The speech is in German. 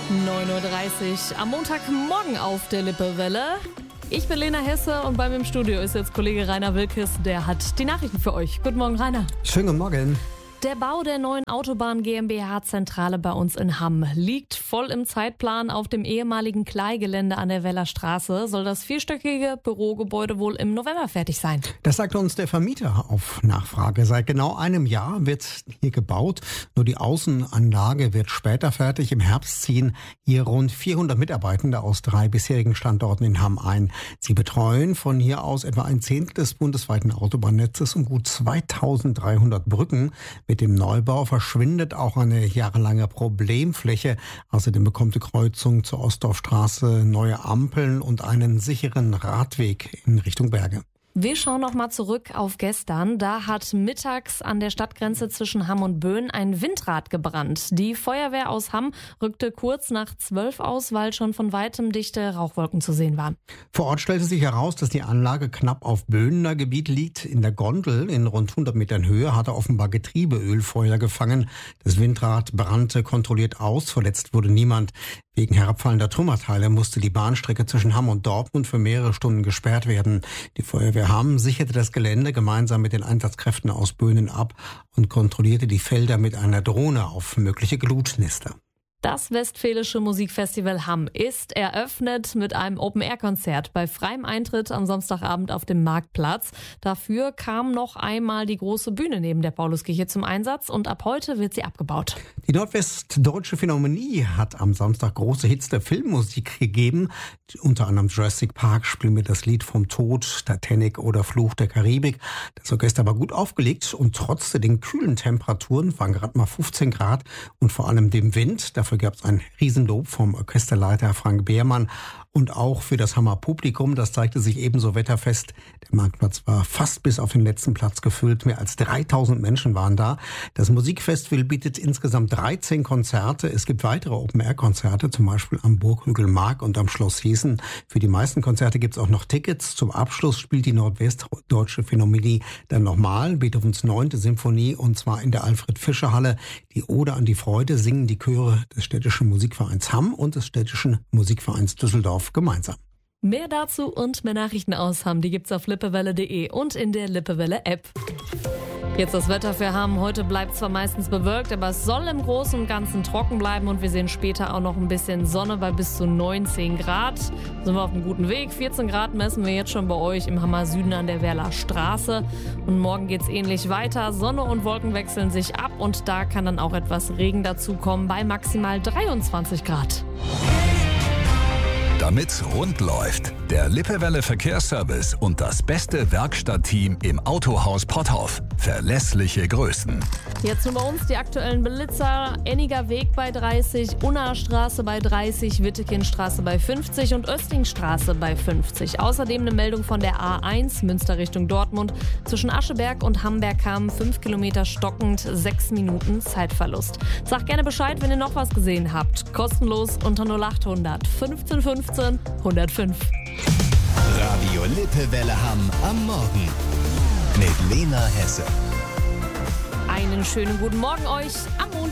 9:30 Uhr am Montagmorgen auf der Lippewelle. Ich bin Lena Hesse und bei mir im Studio ist jetzt Kollege Rainer Wilkes, der hat die Nachrichten für euch. Guten Morgen, Rainer. Schönen guten Morgen. Der Bau der neuen Autobahn GmbH-Zentrale bei uns in Hamm liegt voll im Zeitplan. Auf dem ehemaligen Klei-Gelände an der Weller Straße soll das vierstöckige Bürogebäude wohl im November fertig sein. Das sagte uns der Vermieter auf Nachfrage. Seit genau einem Jahr wird hier gebaut. Nur die Außenanlage wird später fertig. Im Herbst ziehen hier rund 400 Mitarbeitende aus 3 bisherigen Standorten in Hamm ein. Sie betreuen von hier aus etwa ein Zehntel des bundesweiten Autobahnnetzes und gut 2300 Brücken. Mit dem Neubau verschwindet auch eine jahrelange Problemfläche. Außerdem bekommt die Kreuzung zur Ostdorfstraße neue Ampeln und einen sicheren Radweg in Richtung Berge. Wir schauen noch mal zurück auf gestern. Da hat mittags an der Stadtgrenze zwischen Hamm und Böen ein Windrad gebrannt. Die Feuerwehr aus Hamm rückte kurz nach 12 aus, weil schon von weitem dichte Rauchwolken zu sehen waren. Vor Ort stellte sich heraus, dass die Anlage knapp auf Böener Gebiet liegt. In der Gondel in rund 100 Metern Höhe hatte offenbar Getriebeölfeuer gefangen. Das Windrad brannte kontrolliert aus. Verletzt wurde niemand. Wegen herabfallender Trümmerteile musste die Bahnstrecke zwischen Hamm und Dortmund für mehrere Stunden gesperrt werden. Die Feuerwehr Hamm sicherte das Gelände gemeinsam mit den Einsatzkräften aus Böenen ab und kontrollierte die Felder mit einer Drohne auf mögliche Glutnester. Das Westfälische Musikfestival Hamm ist eröffnet mit einem Open-Air-Konzert bei freiem Eintritt am Samstagabend auf dem Marktplatz. Dafür kam noch einmal die große Bühne neben der Pauluskirche zum Einsatz und ab heute wird sie abgebaut. Die Nordwestdeutsche Philharmonie hat am Samstag große Hits der Filmmusik gegeben. Unter anderem Jurassic Park spielen wir das Lied vom Tod, Titanic oder Fluch der Karibik. Das Orchester war gut aufgelegt und trotz den kühlen Temperaturen waren gerade mal 15 Grad und vor allem dem Wind. Dafür gab es ein Riesenlob vom Orchesterleiter Frank Beermann und auch für das Hammer Publikum. Das zeigte sich ebenso wetterfest. Der Marktplatz war fast bis auf den letzten Platz gefüllt. Mehr als 3000 Menschen waren da. Das Musikfestival bietet insgesamt 13 Konzerte. Es gibt weitere Open-Air-Konzerte, zum Beispiel am Burghügel Mark und am Schloss Heßen. Für die meisten Konzerte gibt es auch noch Tickets. Zum Abschluss spielt die Nordwestdeutsche Philharmonie dann nochmal Beethovens 9. Symphonie und zwar in der Alfred-Fischer-Halle. Die Ode an die Freude singen die Chöre des Städtischen Musikvereins Hamm und des Städtischen Musikvereins Düsseldorf gemeinsam. Mehr dazu und mehr Nachrichten aus Hamm, die gibt's auf lippewelle.de und in der Lippewelle-App. Jetzt das Wetter für Hamm. Heute bleibt zwar meistens bewölkt, aber es soll im Großen und Ganzen trocken bleiben und wir sehen später auch noch ein bisschen Sonne bei bis zu 19 Grad. Sind wir auf einem guten Weg. 14 Grad messen wir jetzt schon bei euch im Hammer Süden an der Werler Straße. Und morgen geht's ähnlich weiter. Sonne und Wolken wechseln sich ab und da kann dann auch etwas Regen dazukommen bei maximal 23 Grad. Damit's rund läuft, der Lippewelle Verkehrsservice und das beste Werkstattteam im Autohaus Potthoff. Verlässliche Größen. Jetzt nur bei uns die aktuellen Blitzer. Enniger Weg bei 30, Unnaer Straße bei 30, Wittekindstraße bei 50 und Östingstraße bei 50. Außerdem eine Meldung von der A1 Münster Richtung Dortmund. Zwischen Ascheberg und Hamberg kamen 5 Kilometer stockend, 6 Minuten Zeitverlust. Sagt gerne Bescheid, wenn ihr noch was gesehen habt. Kostenlos unter 0800 15 15 105. Radio Lippewelle Hamm am Morgen mit Lena Hesse. Einen schönen guten Morgen euch am Montag.